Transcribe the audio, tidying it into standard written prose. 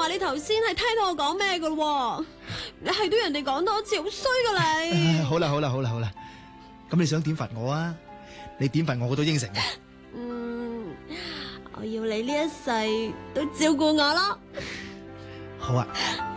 你頭先係聽到我講咩噶咯？你係都人哋講多次，好衰噶你。 好啦，咁你想點罰我啊？你點罰我都應承嘅。 我要你呢一世都照顧我咯。 好啊。